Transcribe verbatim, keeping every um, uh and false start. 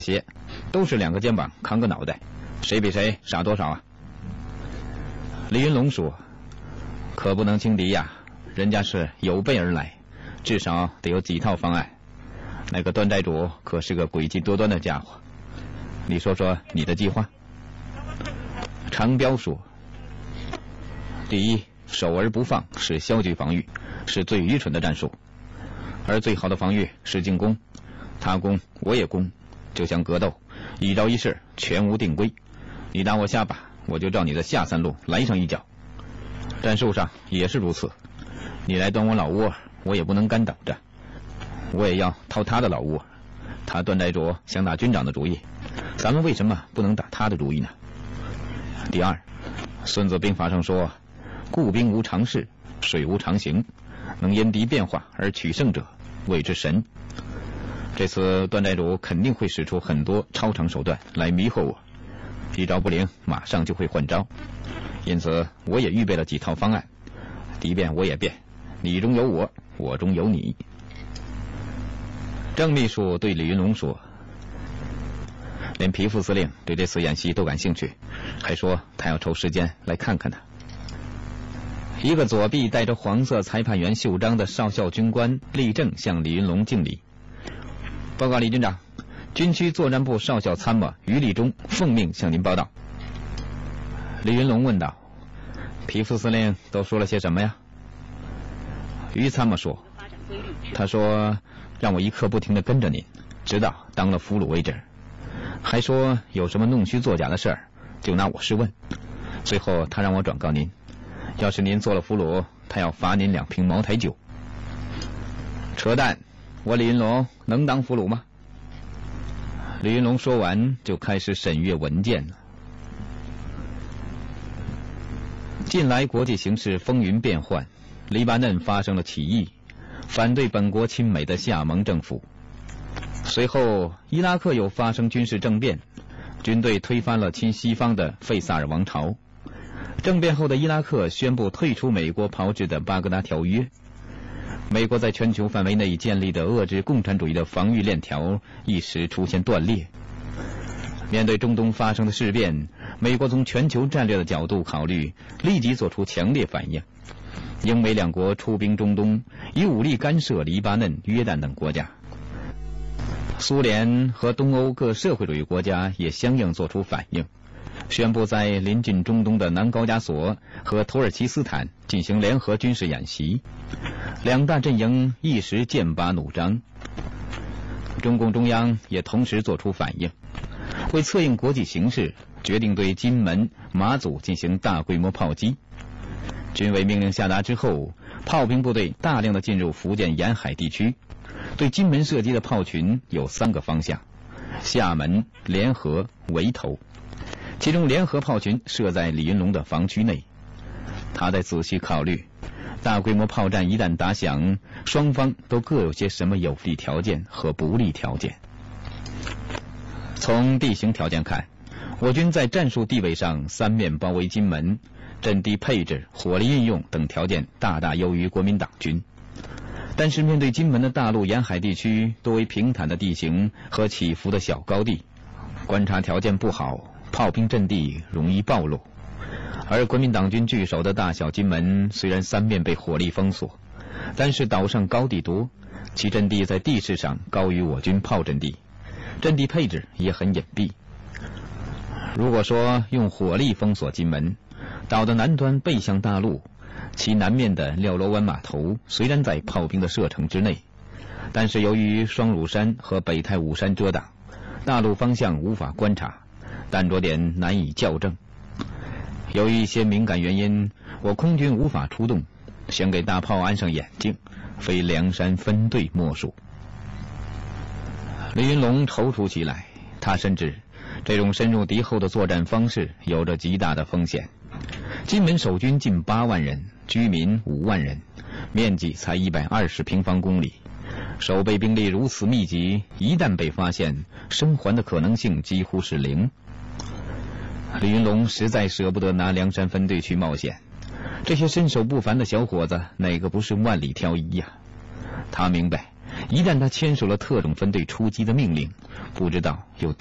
些，都是两个肩膀扛个脑袋，谁比谁傻多少啊？李云龙说：“可不能轻敌呀，人家是有备而来，至少得有几套方案。那个段寨主可是个诡计多端的家伙，你说说你的计划。”长彪说：“第一，守而不放是消极防御，是最愚蠢的战术，而最好的防御是进攻。他攻我也攻，就像格斗，一招一式全无定规，你打我下巴，我就照你的下三路来上一脚。战术上也是如此，你来端我老窝，我也不能干等着，我也要掏他的老窝。他段寨主想打军长的主意，咱们为什么不能打他的主意呢？第二，孙子兵法上说，故兵无常势，水无常形，能因敌变化而取胜者谓之神。这次段寨主肯定会使出很多超常手段来迷惑我，一招不灵马上就会换招，因此我也预备了几套方案，敌变我也变，你中有我，我中有你。郑秘书对李云龙说，连皮副司令对这次演习都感兴趣，还说他要抽时间来看看呢。一个左臂带着黄色裁判员袖章的少校军官立正向李云龙敬礼。报告李军长，军区作战部少校参谋于立忠奉命向您报道。李云龙问道：“皮副司令都说了些什么呀？”于参谋说：“他说让我一刻不停地跟着您，直到当了俘虏为止。还说有什么弄虚作假的事儿，就拿我试问。最后他让我转告您，要是您做了俘虏，他要罚您两瓶茅台酒。”扯淡！我李云龙能当俘虏吗？李云龙说完就开始审阅文件了。近来国际形势风云变幻，黎巴嫩发生了起义，反对本国亲美的夏蒙政府。随后伊拉克又发生军事政变，军队推翻了亲西方的费萨尔王朝。政变后的伊拉克宣布退出美国炮制的巴格达条约。美国在全球范围内建立的遏制共产主义的防御链条一时出现断裂。面对中东发生的事变，美国从全球战略的角度考虑，立即做出强烈反应。英美两国出兵中东，以武力干涉黎巴嫩、约旦等国家。苏联和东欧各社会主义国家也相应做出反应，宣布在临近中东的南高加索和土耳其斯坦进行联合军事演习。两大阵营一时剑拔弩张。中共中央也同时作出反应，为策应国际形势，决定对金门、马祖进行大规模炮击。军委命令下达之后，炮兵部队大量的进入福建沿海地区，对金门射击的炮群有三个方向：厦门、联合、围头。其中联合炮群设在李云龙的防区内。他在仔细考虑，大规模炮战一旦打响，双方都各有些什么有利条件和不利条件。从地形条件看，我军在战术地位上三面包围金门，阵地配置、火力运用等条件大大优于国民党军。但是面对金门的大陆沿海地区多为平坦的地形和起伏的小高地，观察条件不好，炮兵阵地容易暴露。而国民党军据守的大小金门虽然三面被火力封锁，但是岛上高地多，其阵地在地势上高于我军炮阵地，阵地配置也很隐蔽。如果说用火力封锁金门，岛的南端背向大陆，其南面的廖罗湾码头虽然在炮兵的射程之内，但是由于双乳山和北太武山遮挡，大陆方向无法观察，弹着点难以校正。由于一些敏感原因，我空军无法出动，想给大炮安上眼镜，非梁山分队莫属。李云龙踌躇起来，他深知这种深入敌后的作战方式有着极大的风险。金门守军近八万人，居民五万人，面积才一百二十平方公里，守备兵力如此密集，一旦被发现，生还的可能性几乎是零。李云龙实在舍不得拿梁山分队去冒险，这些身手不凡的小伙子哪个不是万里挑一呀？他明白， 一旦他签署了特种分队出击的命令，不知道有